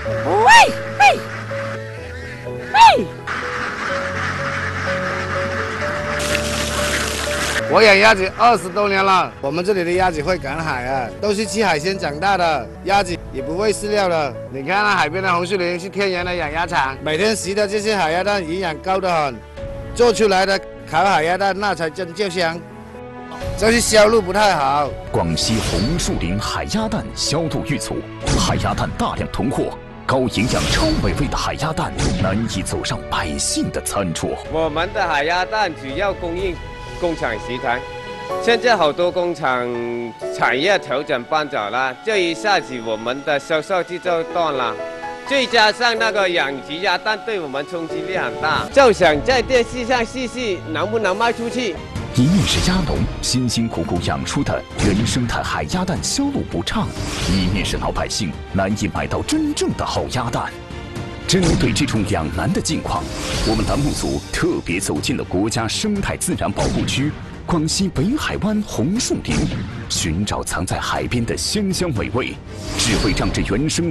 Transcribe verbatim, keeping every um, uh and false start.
喂喂喂！ 我养鸭子二十多年了，我们这里的鸭子会赶海啊，都是吃海鲜长大的，鸭子也不喂饲料的。你看那海边的红树林是天然的养鸭场，每天食的这些海鸭蛋营养高得很，做出来的烤海鸭蛋那才真叫香。就是销路不太好。 广西红树林海鸭蛋销路遇阻，海鸭蛋大量囤货。 高营养、超美味的海鸭蛋难以走上百姓的餐桌。 我们的海鸭蛋主要供应工厂集团，现在好多工厂产业调整搬走了，这一下子我们的销售就就断了。再加上那个养殖鸭蛋对我们冲击力很大，就想在电视上试试能不能卖出去。 一面是鸭农辛辛苦苦养出的原生态海鸭蛋销路不畅，一面是老百姓难以买到真正的好鸭蛋。针对这种两难的境况，我们栏目组特别走进了国家生态自然保护区广西北海湾红树林，寻找藏在海边的鲜香美味，只会让这原生。